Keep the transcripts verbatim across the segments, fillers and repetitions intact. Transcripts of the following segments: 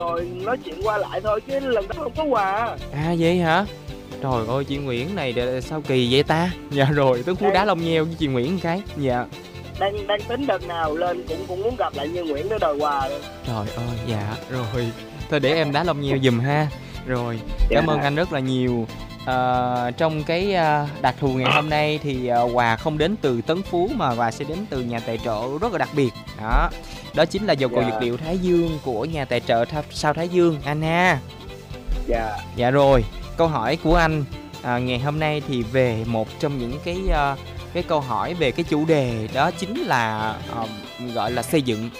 rồi nói chuyện qua lại thôi chứ lần đó không có quà. À vậy hả? Trời ơi, chị Nguyễn này sao kỳ vậy ta? Dạ rồi, Tuấn Phú Đang- đá lông nheo với chị Nguyễn một cái. Dạ. đang đang tính đợt nào lên cũng cũng muốn gặp lại Như Nguyễn để đòi quà rồi. Trời ơi, dạ rồi. Thôi để em đá lông nheo giùm ha. Rồi, cảm Dạ. ơn anh rất là nhiều. Ờ, trong cái ờ, đặc thù ngày hôm nay thì ờ, quà không đến từ Tấn Phú mà quà sẽ đến từ nhà tài trợ rất là đặc biệt. Đó. Đó chính là dầu cội Dạ. dược liệu Thái Dương của nhà tài trợ Tha- Sao Thái Dương anh ha. Dạ. Dạ rồi, câu hỏi của anh à, ngày hôm nay thì về một trong những cái uh, cái câu hỏi về cái chủ đề đó chính là uh, gọi là xây dựng.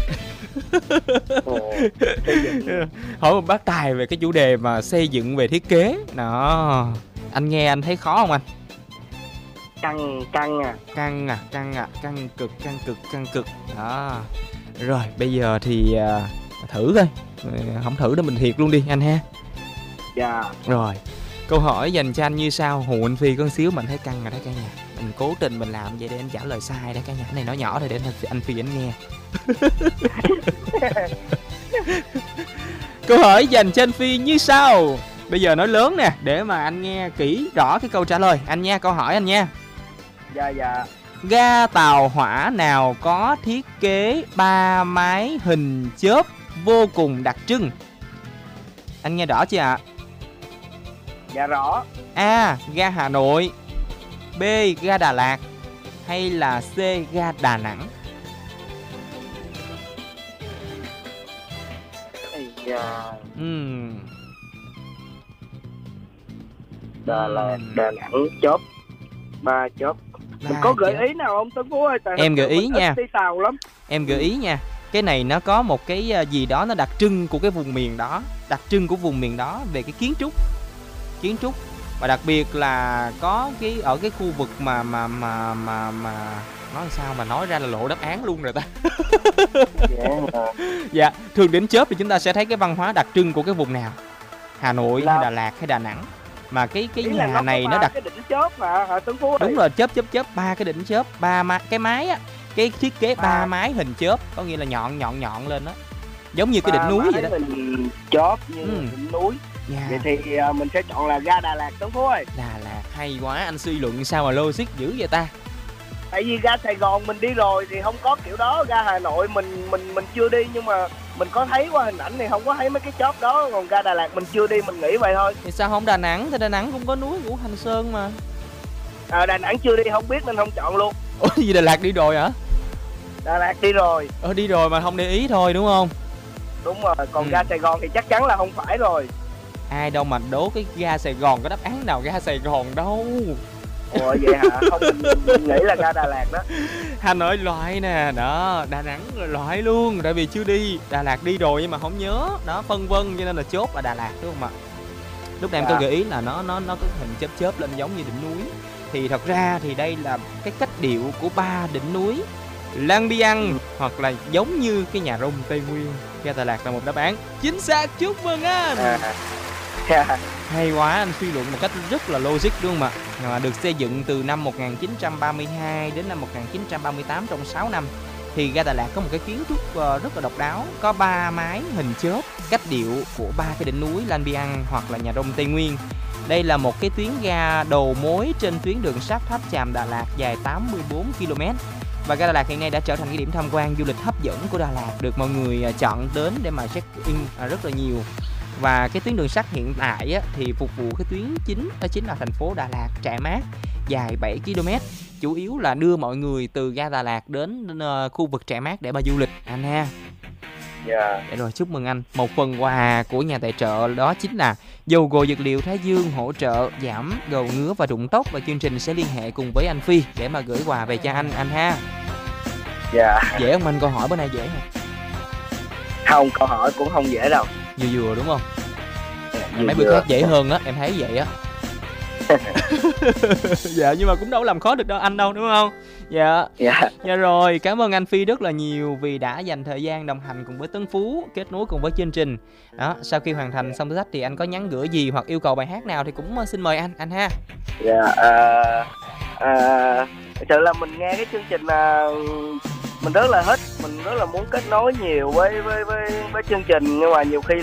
Ồ, xây dựng. Hỏi một bác tài về cái chủ đề mà xây dựng về thiết kế. Đó. Anh nghe anh thấy khó không anh? Căng căng à. Căng à, căng à, căng cực, căng cực, căng cực. Đó. Rồi, bây giờ thì uh, thử coi. Không thử để mình thiệt luôn đi anh ha. Dạ. Rồi, câu hỏi dành cho anh như sau. Hù anh Phi có xíu mình thấy căng rồi đó cả nhà. Mình cố tình mình làm vậy để anh trả lời sai đó cả nhà. Cái này nói nhỏ thôi để anh, anh Phi anh nghe. Câu hỏi dành cho anh Phi như sau. Bây giờ nói lớn nè, để mà anh nghe kỹ rõ cái câu trả lời. Anh nha, câu hỏi anh nha. Dạ dạ. Ga tàu hỏa nào có thiết kế ba mái hình chớp vô cùng đặc trưng? Anh nghe rõ chưa ạ? Dạ rõ. A. Ga Hà Nội. B. Ga Đà Lạt. Hay là C. Ga Đà Nẵng? Ây da. Uhm. Đà Lạt, Đà Nẵng, chớp. Ba chớp. Mình Ba có gợi chớp. ý nào không Tấn Phú ơi? Tại Em hôm gợi bữa ý mình nha. ít đi tàu lắm. Em gợi ý nha. Cái này nó có một cái gì đó nó đặc trưng của cái vùng miền đó. Đặc trưng của vùng miền đó về cái kiến trúc. Kiến trúc. Và đặc biệt là có cái ở cái khu vực mà mà mà mà mà nói sao mà nói ra là lộ đáp án luôn rồi ta. Dạ. Dạ, thường đến chớp thì chúng ta sẽ thấy cái văn hóa đặc trưng của cái vùng nào? Hà Nội Là- hay Đà Lạt hay Đà Nẵng? Mà cái cái Ý là nhà này có nó ba đặc cái đỉnh chớp mà hả Tấn Phú ơi? đúng rồi, chớp chớp chớp ba cái đỉnh chớp, ba má, cái mái á, cái thiết kế ba Ba. mái hình chớp, có nghĩa là nhọn nhọn nhọn lên đó. Giống như cái Ba đỉnh núi mái vậy đó. Mình chớp như Ừ. đỉnh núi. Dạ. Vậy thì à, mình sẽ chọn là ga Đà Lạt Tấn Phú ơi. Đà Lạt hay quá, anh suy luận sao mà logic dữ vậy ta? Tại vì ga Sài Gòn mình đi rồi thì không có kiểu đó, ga Hà Nội mình mình mình chưa đi nhưng mà mình có thấy qua hình ảnh thì không có thấy mấy cái chớp đó, còn ga Đà Lạt mình chưa đi mình nghĩ vậy thôi. Thì sao không Đà Nẵng? Thì Đà Nẵng cũng có núi Ngũ Hành Sơn mà. À, Đà Nẵng chưa đi không biết nên không chọn luôn. Ủa gì Đà Lạt đi rồi hả? Đà Lạt đi rồi. Ờ đi rồi mà không để ý thôi đúng không? Đúng rồi, còn Ừ. ga Sài Gòn thì chắc chắn là không phải rồi. Ai đâu mà đố cái ga Sài Gòn có đáp án nào ga Sài Gòn đâu. Ủa vậy hả? Không, mình, mình nghĩ là ga Đà Lạt đó. Hà Nội loại nè, đó, Đà Nẵng loại luôn, tại vì chưa đi. Đà Lạt đi rồi nhưng mà không nhớ, đó, phân vân cho nên là chốt là Đà Lạt đúng không ạ? Lúc này em Dạ. có gợi ý là nó nó nó có hình chớp chớp lên giống như đỉnh núi. Thì thật ra thì đây là cái cách điệu của ba đỉnh núi Lang Biang hoặc là giống như cái nhà rông Tây Nguyên. Ga Đà Lạt là một đáp án chính xác, chúc mừng anh. À. Yeah. Hay quá, anh suy luận một cách rất là logic đúng không ạ? À, được xây dựng từ năm một nghìn chín trăm ba mươi hai đến năm một nghìn chín trăm ba mươi tám, trong sáu năm. Thì ga Đà Lạt có một cái kiến trúc uh, rất là độc đáo, có ba mái hình chớp, cách điệu của ba cái đỉnh núi Lang Biang hoặc là nhà rông Tây Nguyên. Đây là một cái tuyến ga đầu mối trên tuyến đường sắt Tháp Chàm Đà Lạt dài tám mươi tư ki lô mét. Và ga Đà Lạt hiện nay đã trở thành cái điểm tham quan du lịch hấp dẫn của Đà Lạt, được mọi người uh, chọn đến để mà check in uh, rất là nhiều. Và cái tuyến đường sắt hiện tại á, thì phục vụ cái tuyến chính đó chính là thành phố Đà Lạt Trại Mát dài bảy ki lô mét, chủ yếu là đưa mọi người từ ga Đà Lạt đến uh, khu vực Trại Mát để mà du lịch anh ha. Dạ. Để rồi chúc mừng anh. Một phần quà của nhà tài trợ đó chính là dầu gội dược liệu Thái Dương hỗ trợ giảm gầu ngứa và rụng tóc, và chương trình sẽ liên hệ cùng với anh Phi để mà gửi quà về cho anh anh ha. Dạ. Dễ không anh? Câu hỏi bữa nay dễ không? Không, câu hỏi cũng không dễ đâu. Vừa vừa đúng không? Vừa Mấy bữa vừa. khác dễ hơn á, em thấy vậy á. Dạ nhưng mà cũng đâu làm khó được đâu anh đâu đúng không? Dạ. Dạ. Dạ rồi, cảm ơn anh Phi rất là nhiều vì đã dành thời gian đồng hành cùng với Tấn Phú, kết nối cùng với chương trình. Đó, sau khi hoàn thành xong thử thách thì anh có nhắn gửi gì hoặc yêu cầu bài hát nào thì cũng xin mời anh anh ha. Dạ. À, à, thật sự là mình nghe cái chương trình là mình rất là thích, mình rất là muốn kết nối nhiều với với với với chương trình, nhưng mà nhiều khi